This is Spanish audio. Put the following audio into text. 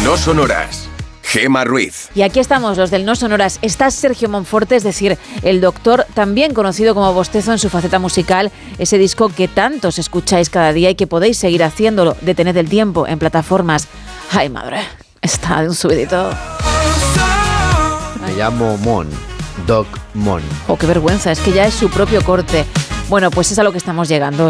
No Sonoras. Gemma Ruiz. Y aquí estamos, los del No Sonoras. Está Sergio Monforte, es decir, el Doctor, también conocido como Bostezo en su faceta musical, ese disco que tantos escucháis cada día y que podéis seguir haciéndolo, Detened el tiempo, en plataformas. Ay, madre, está de un subidito. Me llamo Mon, Doc Mon. Oh, qué vergüenza, es que ya es su propio corte. Bueno, pues es a lo que estamos llegando.